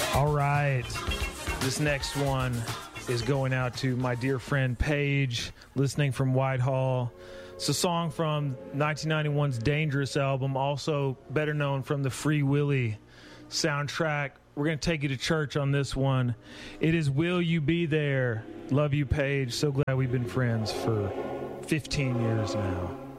All right. This next one is going out to my dear friend Paige, listening from Whitehall. It's a song from 1991's Dangerous album, also better known from the Free Willy soundtrack. We're going to take you to church on this one. It is Will You Be There? Love you, Paige. So glad we've been friends for 15 years now.